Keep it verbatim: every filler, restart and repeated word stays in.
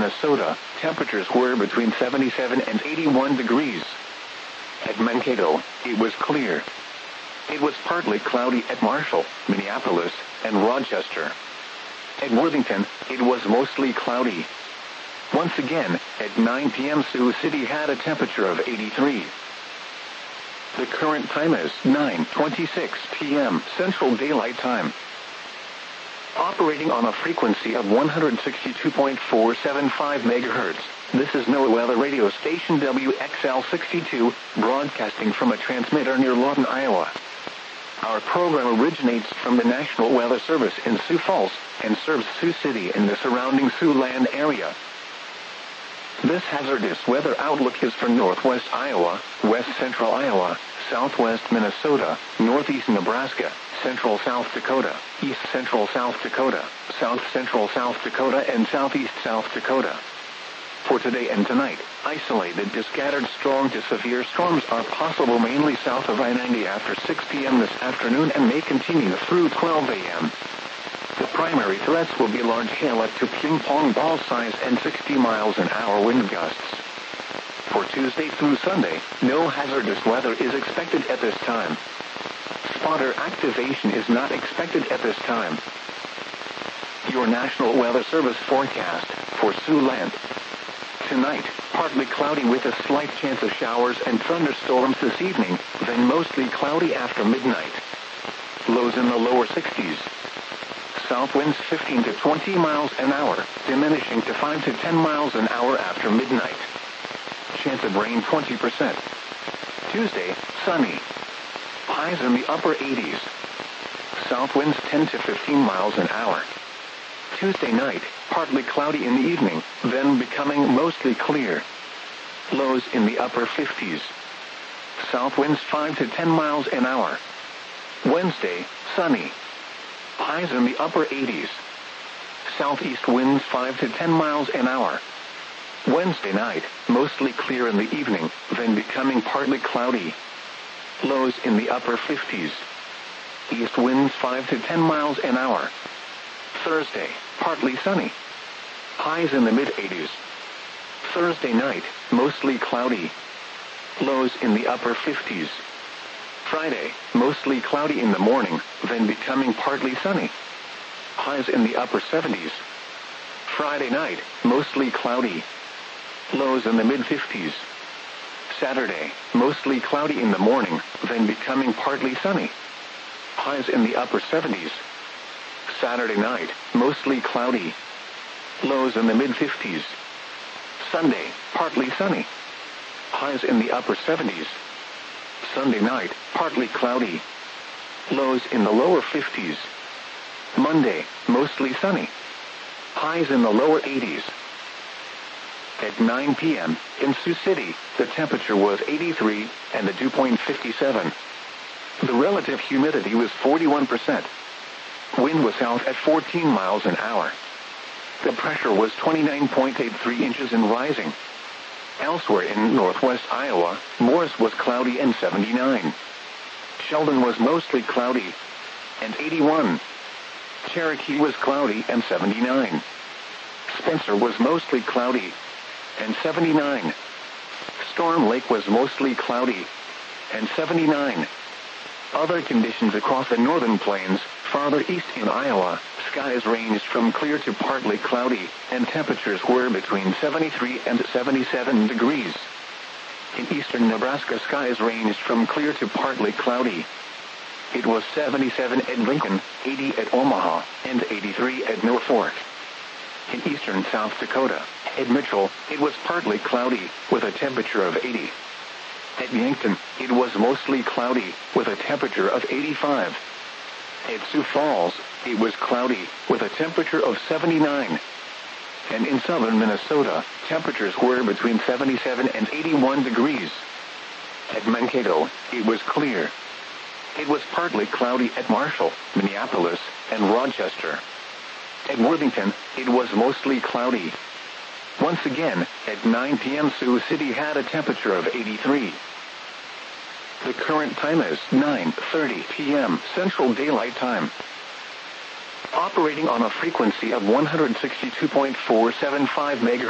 Minnesota, temperatures were between seventy-seven and eighty-one degrees. At Mankato, it was clear. It was partly cloudy at Marshall, Minneapolis, and Rochester. At Worthington, it was mostly cloudy. Once again, at nine p m Sioux City had a temperature of eighty-three. The current time is nine twenty-six p m Central Daylight Time. Operating on a frequency of one hundred sixty-two point four seven five megahertz, this is NOAA Weather Radio Station W X L sixty-two, broadcasting from a transmitter near Lawton, Iowa. Our program originates from the National Weather Service in Sioux Falls and serves Sioux City and the surrounding Siouxland area. This hazardous weather outlook is for northwest Iowa, west central Iowa, southwest Minnesota, northeast Nebraska, central South Dakota, east central South Dakota, south central South Dakota, and southeast South Dakota. For today and tonight, isolated to scattered strong to severe storms are possible mainly south of I ninety after six p m this afternoon and may continue through twelve a m The primary threats will be large hail up to ping-pong ball size and sixty miles an hour wind gusts. For Tuesday through Sunday, no hazardous weather is expected at this time. Spotter activation is not expected at this time. Your National Weather Service forecast for Siouxland. Tonight, partly cloudy with a slight chance of showers and thunderstorms this evening, then mostly cloudy after midnight. Lows in the lower sixties. South winds fifteen to twenty miles an hour, diminishing to five to ten miles an hour after midnight. Chance of rain twenty percent. Tuesday, sunny. Highs in the upper eighties. South winds ten to fifteen miles an hour. Tuesday night, partly cloudy in the evening, then becoming mostly clear. Lows in the upper fifties. South winds five to ten miles an hour. Wednesday, sunny. Highs in the upper eighties. Southeast winds five to ten miles an hour. Wednesday night, mostly clear in the evening, then becoming partly cloudy. Lows in the upper fifties. East winds five to ten miles an hour. Thursday, partly sunny. Highs in the mid-eighties. Thursday night, mostly cloudy. Lows in the upper fifties. Friday, mostly cloudy in the morning, then becoming partly sunny. Highs in the upper seventies. Friday night, mostly cloudy. Lows in the mid-fifties. Saturday, mostly cloudy in the morning, then becoming partly sunny. Highs in the upper seventies. Saturday night, mostly cloudy. Lows in the mid-fifties. Sunday, partly sunny. Highs in the upper seventies. Sunday night, partly cloudy. Lows in the lower fifties. Monday, mostly sunny. Highs in the lower eighties. At nine p m in Sioux City, the temperature was eighty-three and the dew point fifty-seven. The relative humidity was forty-one percent. Wind was south at fourteen miles an hour. The pressure was twenty-nine point eight three inches and rising. Elsewhere in northwest Iowa, Morris was cloudy and seventy-nine. Sheldon was mostly cloudy and eighty-one. Cherokee was cloudy and seventy-nine. Spencer was mostly cloudy and seventy-nine. Storm Lake was mostly cloudy and seventy-nine. Other conditions across the northern plains, farther east in Iowa, skies ranged from clear to partly cloudy, and temperatures were between seventy-three and seventy-seven degrees. In eastern Nebraska, skies ranged from clear to partly cloudy. It was seventy-seven at Lincoln, eighty at Omaha, and eighty-three at Norfolk. In eastern South Dakota, at Mitchell, it was partly cloudy, with a temperature of eighty. At Yankton, it was mostly cloudy, with a temperature of eighty-five. At Sioux Falls, it was cloudy, with a temperature of seventy-nine. And in southern Minnesota, temperatures were between seventy-seven and eighty-one degrees. At Mankato, it was clear. It was partly cloudy at Marshall, Minneapolis, and Rochester. At Worthington, it was mostly cloudy. Once again, at nine p m Sioux City had a temperature of eighty-three. The current time is nine thirty p m Central Daylight Time. Operating on a frequency of one hundred sixty-two point four seven five megahertz.